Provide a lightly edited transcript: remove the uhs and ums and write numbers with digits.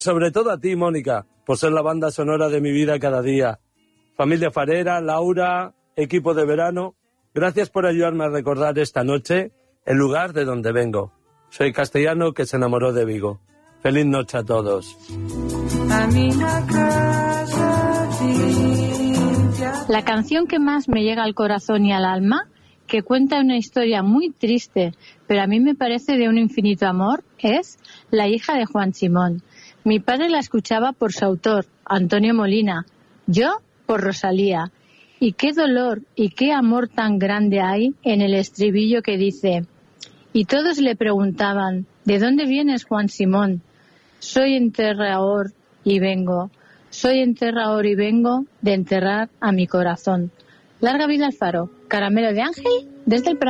Sobre todo a ti, Mónica, por ser la banda sonora de mi vida cada día. Familia Farera, Laura, equipo de verano, gracias por ayudarme a recordar esta noche el lugar de donde vengo. Soy castellano que se enamoró de Vigo. Feliz noche a todos. La canción que más me llega al corazón y al alma, que cuenta una historia muy triste, pero a mí me parece de un infinito amor, es La hija de Juan Simón. Mi padre la escuchaba por su autor, Antonio Molina, yo por Rosalía. Y qué dolor y qué amor tan grande hay en el estribillo que dice: y todos le preguntaban, ¿de dónde vienes, Juan Simón? Soy enterrador y vengo, de enterrar a mi corazón. Larga vida al faro, caramelo de ángel desde el